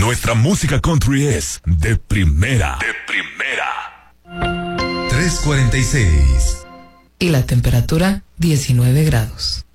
Nuestra música country es de primera. De primera. 3:46. Y la temperatura 19 grados.